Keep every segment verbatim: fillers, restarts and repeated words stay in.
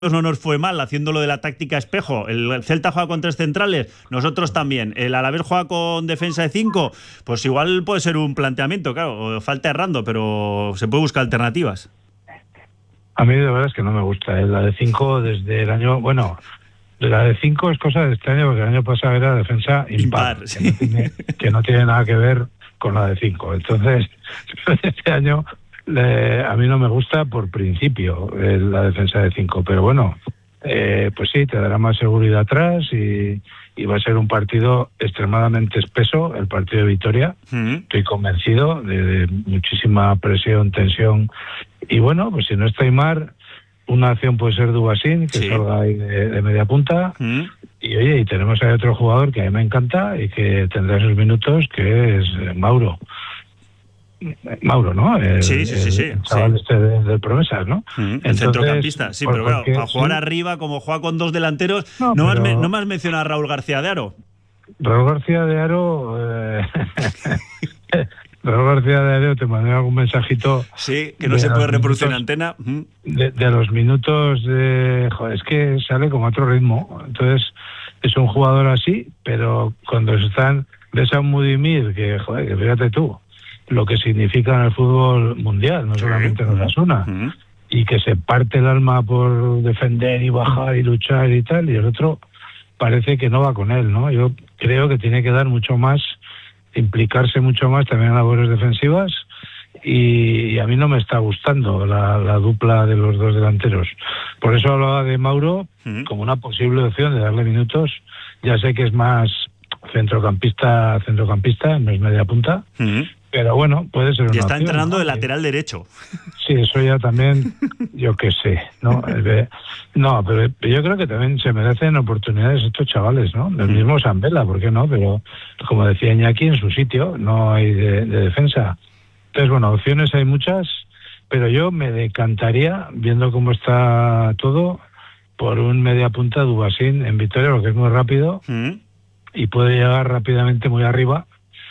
no nos fue mal haciendo lo de la táctica espejo. El Celta juega con tres centrales, nosotros también. El Alavés juega con defensa de cinco. Pues igual puede ser un planteamiento, claro, falta errando, pero se puede buscar alternativas. A mí de verdad es que no me gusta, ¿eh? La de cinco desde el año... Bueno, la de cinco es cosa de este año, porque el año pasado era defensa impar, impar que, sí. no tiene, que no tiene nada que ver con la de cinco. Entonces, este año le, a mí no me gusta por principio eh, la defensa de cinco, pero bueno, eh, pues sí, te dará más seguridad atrás y, y va a ser un partido extremadamente espeso, el partido de Vitoria. Mm. Estoy convencido de, de muchísima presión, tensión, y bueno, pues si no está Aimar, una acción puede ser Dubasín, que sí. salga ahí de, de media punta. Mm. Y oye, y tenemos ahí otro jugador que a mí me encanta y que tendrá esos minutos, que es Mauro. Mauro, ¿no? El, sí, sí, sí, sí. El chaval sí. este de, de promesas, ¿no? Mm, el Entonces, centrocampista, sí, pero claro, para jugar sí. arriba, como juega con dos delanteros, no, no, pero... más, no más menciona a Raúl García de Haro. Raúl García de Haro... Eh... Raúl García de Haro te mandé algún mensajito. Sí, que no se puede reproducir en antena. De, de los minutos de... Joder, es que sale con otro ritmo. Entonces, es un jugador así, pero cuando están... Ves a un Budimir, que, joder, que fíjate tú, lo que significa en el fútbol mundial, no solamente en Osasuna, uh-huh. y que se parte el alma por defender y bajar y luchar y tal, y el otro parece que no va con él, ¿no? Yo creo que tiene que dar mucho más, implicarse mucho más también en labores defensivas, y, y a mí no me está gustando la, la dupla de los dos delanteros. Por eso hablaba de Mauro uh-huh. como una posible opción de darle minutos. Ya sé que es más centrocampista, centrocampista, no es media punta, uh-huh. pero bueno, puede ser una y está opción, entrenando ¿no? de lateral derecho. Sí, eso ya también, yo qué sé, ¿no? No, pero yo creo que también se merecen oportunidades estos chavales, ¿no? Del mismo Sambela, ¿por qué no? Pero, como decía Iñaki, en su sitio no hay de, de defensa. Entonces, bueno, opciones hay muchas, pero yo me decantaría, viendo cómo está todo, por un media punta Dubasín en Vitoria, porque es muy rápido ¿Mm? y puede llegar rápidamente muy arriba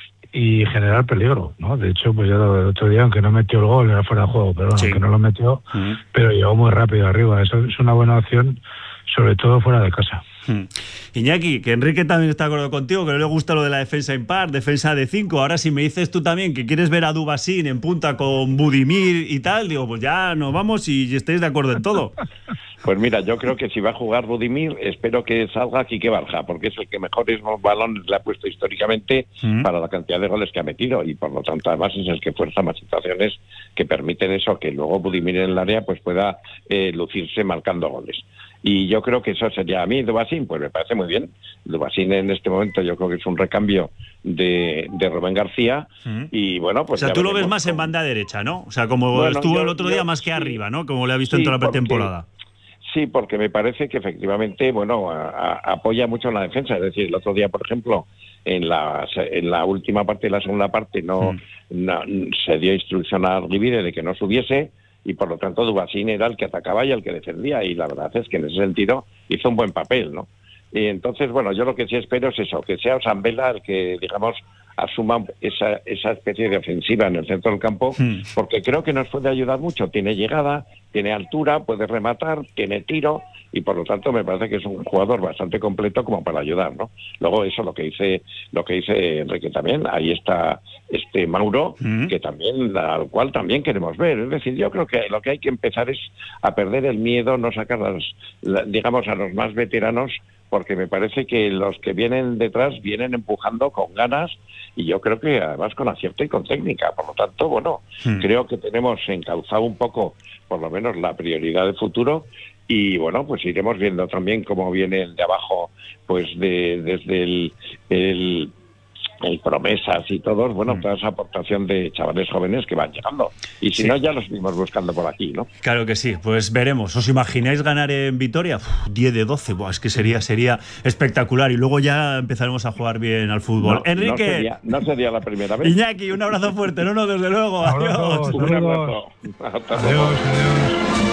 y generar peligro, ¿no? De hecho, pues ya el otro día, aunque no metió el gol, era fuera de juego, pero bueno, sí. aunque no lo metió, uh-huh. pero llegó muy rápido arriba. Eso es una buena opción, sobre todo fuera de casa. Hmm. Iñaki, que Enrique también está de acuerdo contigo, que no le gusta lo de la defensa impar, defensa de cinco. Ahora si me dices tú también que quieres ver a Dubasín en punta con Budimir y tal, digo, pues ya nos vamos y estéis de acuerdo en todo. Pues mira, yo creo que si va a jugar Budimir, espero que salga Quique Barja, porque es el que mejores balones le ha puesto históricamente mm. para la cantidad de goles que ha metido, y por lo tanto además es el que fuerza más situaciones que permiten eso, que luego Budimir en el área pues pueda eh, lucirse marcando goles. Y yo creo que eso sería a mí, Dubasín, pues me parece muy bien. Dubasín en este momento yo creo que es un recambio de, de Rubén García, mm. y bueno, pues... O sea, tú lo ves más cómo... en banda derecha, ¿no? O sea, como bueno, estuvo yo, el otro yo, día más que sí, arriba, ¿no? Como le ha visto sí, en toda la pretemporada. Porque... Sí, porque me parece que efectivamente, bueno, a, a, apoya mucho en la defensa. Es decir, el otro día, por ejemplo, en la, en la última parte de la segunda parte no, mm. no se dio instrucción a Rivide de que no subiese, y por lo tanto Dubasín era el que atacaba y el que defendía, y la verdad es que en ese sentido hizo un buen papel, ¿no? Y entonces, bueno, yo lo que sí espero es eso, que sea Sambela el que, digamos, asuma esa, esa especie de ofensiva en el centro del campo, mm. porque creo que nos puede ayudar mucho. Tiene llegada, tiene altura, puede rematar, tiene tiro, y por lo tanto me parece que es un jugador bastante completo como para ayudar, ¿no? Luego eso, lo que dice lo que dice Enrique también, ahí está este Mauro, mm. que también, al cual también queremos ver. Es decir, yo creo que lo que hay que empezar es a perder el miedo, no sacar las, la, digamos, a los más veteranos, porque me parece que los que vienen detrás vienen empujando con ganas, y yo creo que además con acierto y con técnica. Por lo tanto, bueno, hmm. creo que tenemos encauzado un poco, por lo menos, la prioridad de futuro, y bueno, pues iremos viendo también cómo viene el de abajo, pues de, desde el... el el promesas y todos, bueno, mm. toda esa aportación de chavales jóvenes que van llegando. Y si sí. no, ya los vimos buscando por aquí, ¿no? Claro que sí, pues veremos. ¿Os imagináis ganar en Vitoria? Uf, diez de doce, buah, es que sería sería espectacular, y luego ya empezaremos a jugar bien al fútbol. No, Enrique. No sería, no sería la primera vez. Iñaki, un abrazo fuerte. No, no, desde luego. Adiós. Un abrazo. Hasta adiós, luego. Adiós.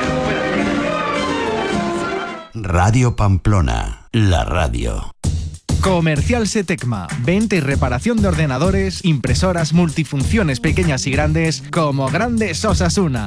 Radio Pamplona, la radio. Comercial Setecma. Venta y reparación de ordenadores, impresoras, multifunciones pequeñas y grandes, como Grandes Osasuna.